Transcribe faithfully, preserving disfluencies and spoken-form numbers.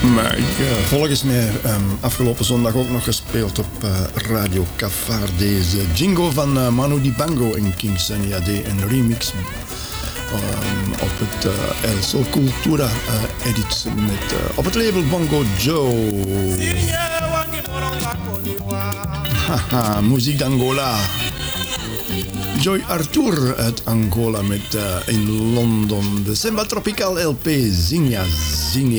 Maar ik, uh, volgens mij um, afgelopen zondag ook nog gespeeld op uh, Radio Cafar. Deze jingle van uh, Manu Dibango en King Sunny Ade, een remix um, op het uh, El Sol Cultura uh, edit met, uh, op het label Bongo Joe. Haha, muziek d'Angola. Joy Arthur uit Angola met uh, in Londen de Samba Tropical L P Zinha Zinha.